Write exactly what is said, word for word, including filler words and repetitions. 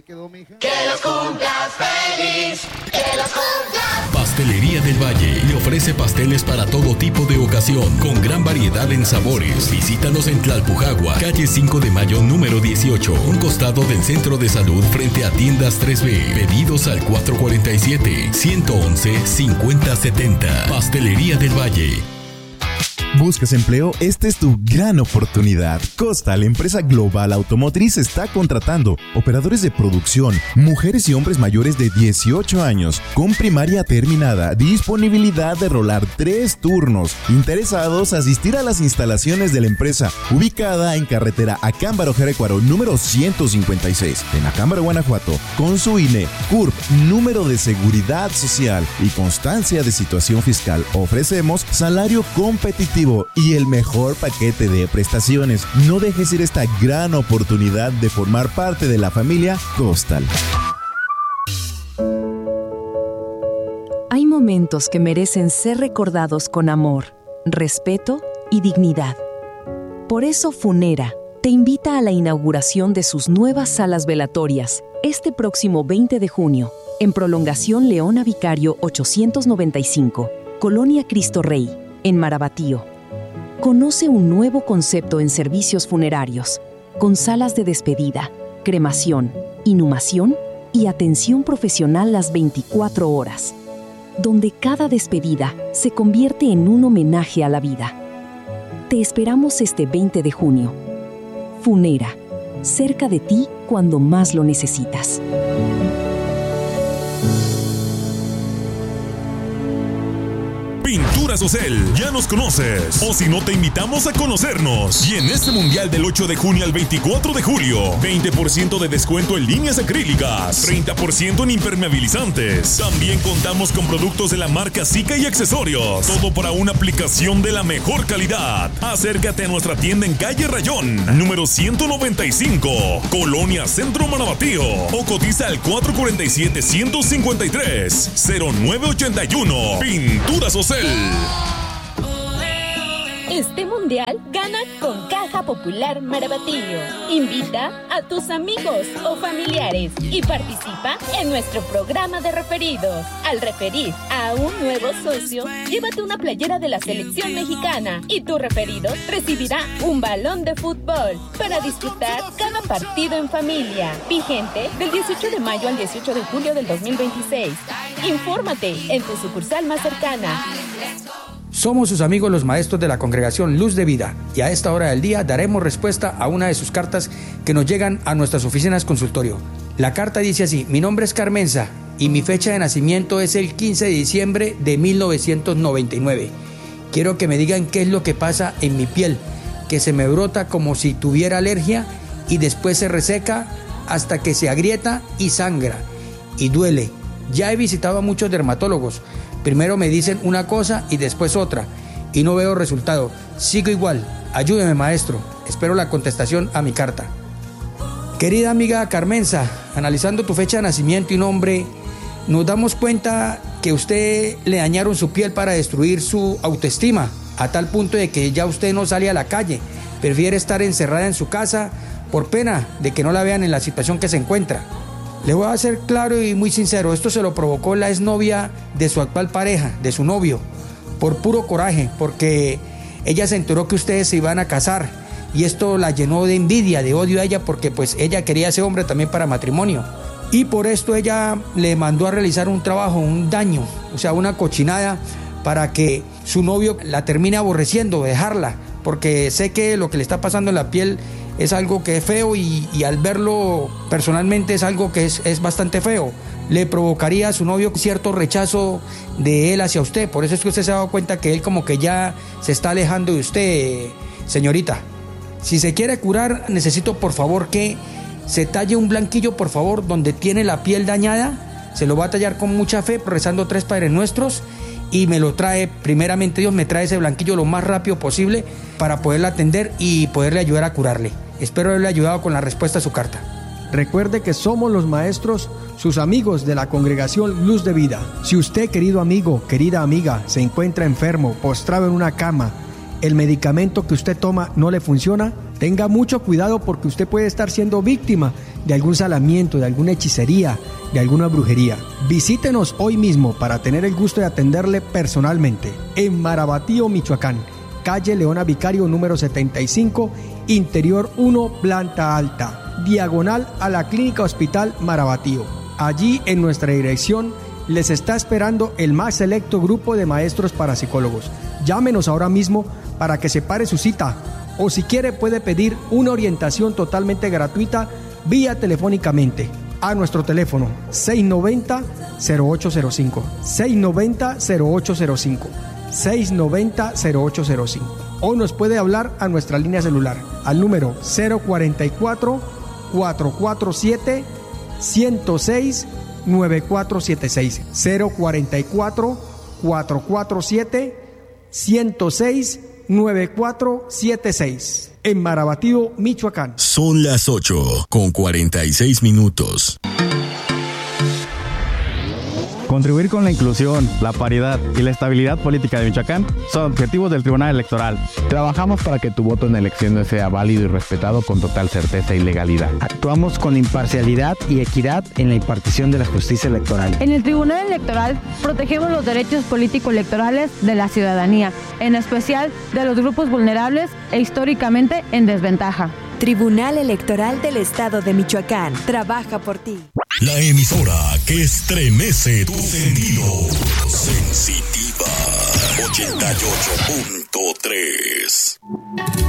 quedó, mija? Que los cumplas feliz, que los cumplas. Pastelería del Valle le ofrece pasteles para todo tipo de ocasión, con gran variedad en sabores. Visítanos en Tlalpujagua, calle cinco de mayo, número dieciocho, un costado del Centro de Salud frente a Tiendas tres B. Pedidos al cuatro cuatro siete, uno uno uno, cinco cero siete cero. Pastelería del Valle. ¿Buscas empleo? Esta es tu gran oportunidad. Costa, la empresa global automotriz, está contratando operadores de producción, mujeres y hombres mayores de dieciocho años, con primaria terminada, disponibilidad de rolar tres turnos. Interesados, asistir a las instalaciones de la empresa, ubicada en carretera Acámbaro Jerecuaro, número ciento cincuenta y seis, en Acámbaro, Guanajuato, con su I N E, C U R P, número de seguridad social y constancia de situación fiscal. Ofrecemos salario competitivo y el mejor paquete de prestaciones. No dejes ir esta gran oportunidad de formar parte de la familia Costal. Hay momentos que merecen ser recordados con amor, respeto y dignidad. Por eso Funera te invita a la inauguración de sus nuevas salas velatorias este próximo veinte de junio, en Prolongación Leona Vicario ochocientos noventa y cinco, Colonia Cristo Rey, en Marabatío. Conoce un nuevo concepto en servicios funerarios, con salas de despedida, cremación, inhumación y atención profesional las veinticuatro horas, donde cada despedida se convierte en un homenaje a la vida. Te esperamos este veinte de junio. Funera, cerca de ti cuando más lo necesitas. Pinturas Ocel, ya nos conoces, o si no te invitamos a conocernos. Y en este mundial del ocho de junio al veinticuatro de julio, veinte por ciento de descuento en líneas acrílicas, treinta por ciento en impermeabilizantes. También contamos con productos de la marca Zika y accesorios, todo para una aplicación de la mejor calidad. Acércate a nuestra tienda en calle Rayón, número ciento noventa y cinco, Colonia Centro Marabatío, o cotiza al cuatro cuatro siete, uno cinco tres, cero nueve ocho uno. Pinturas Ocel. Este mundial gana con Caja Popular Marabatío. Invita a tus amigos o familiares y participa en nuestro programa de referidos. Al referir a un nuevo socio, llévate una playera de la selección mexicana y tu referido recibirá un balón de fútbol para disfrutar cada partido en familia. Vigente del dieciocho de mayo al dieciocho de julio del dos mil veintiséis. Infórmate en tu sucursal más cercana. Somos sus amigos los maestros de la Congregación Luz de Vida y a esta hora del día daremos respuesta a una de sus cartas que nos llegan a nuestras oficinas consultorio. La carta dice así: mi nombre es Carmenza y mi fecha de nacimiento es el quince de diciembre de mil novecientos noventa y nueve. Quiero que me digan qué es lo que pasa en mi piel, que se me brota como si tuviera alergia y después se reseca hasta que se agrieta y sangra y duele. Ya he visitado a muchos dermatólogos. Primero me dicen una cosa y después otra, y no veo resultado. Sigo igual. Ayúdeme, maestro. Espero la contestación a mi carta. Querida amiga Carmenza, analizando tu fecha de nacimiento y nombre, nos damos cuenta que usted le dañaron su piel para destruir su autoestima, a tal punto de que ya usted no sale a la calle. Prefiere estar encerrada en su casa por pena de que no la vean en la situación que se encuentra. Le voy a ser claro y muy sincero, esto se lo provocó la exnovia de su actual pareja, de su novio, por puro coraje, porque ella se enteró que ustedes se iban a casar y esto la llenó de envidia, de odio a ella, porque pues ella quería a ese hombre también para matrimonio. Y por esto ella le mandó a realizar un trabajo, un daño, o sea, una cochinada, para que su novio la termine aborreciendo, dejarla, porque sé que lo que le está pasando en la piel es algo que es feo y, y al verlo personalmente es algo que es, es bastante feo. Le provocaría a su novio cierto rechazo de él hacia usted. Por eso es que usted se ha dado cuenta que él como que ya se está alejando de usted, señorita. Si se quiere curar, necesito por favor que se talle un blanquillo, por favor, donde tiene la piel dañada. Se lo va a tallar con mucha fe, rezando tres Padres Nuestros, y me lo trae, primeramente Dios, me trae ese blanquillo lo más rápido posible para poderla atender y poderle ayudar a curarle. Espero haberle ayudado con la respuesta a su carta. Recuerde que somos los maestros, sus amigos de la Congregación Luz de Vida. Si usted, querido amigo, querida amiga, se encuentra enfermo, postrado en una cama, el medicamento que usted toma no le funciona, tenga mucho cuidado porque usted puede estar siendo víctima de algún salamiento, de alguna hechicería, de alguna brujería. Visítenos hoy mismo para tener el gusto de atenderle personalmente en Marabatío, Michoacán, calle Leona Vicario número setenta y cinco, interior uno, planta alta, diagonal a la Clínica Hospital Marabatío. Allí en nuestra dirección les está esperando el más selecto grupo de maestros parapsicólogos. Llámenos ahora mismo para que separe su cita, o si quiere puede pedir una orientación totalmente gratuita vía telefónicamente a nuestro teléfono seis noventa, cero ocho cero cinco, seis noventa, cero ocho cero cinco, seis noventa, cero ocho cero cinco, o nos puede hablar a nuestra línea celular al número cero cuarenta y cuatro, cuatrocientos cuarenta y siete, ciento seis, nueve cuatro siete seis, cero cuarenta y cuatro, cuatrocientos cuarenta y siete, ciento seis, nueve cuatro siete seis, en Marabatío, Michoacán. Son las ocho con cuarenta y seis minutos. Contribuir con la inclusión, la paridad y la estabilidad política de Michoacán son objetivos del Tribunal Electoral. Trabajamos para que tu voto en elecciones sea válido y respetado con total certeza y legalidad. Actuamos con imparcialidad y equidad en la impartición de la justicia electoral. En el Tribunal Electoral protegemos los derechos político-electorales de la ciudadanía, en especial de los grupos vulnerables e históricamente en desventaja. Tribunal Electoral del Estado de Michoacán. Trabaja por ti. La emisora que estremece tus sentidos. Sensitiva ochenta y ocho punto tres.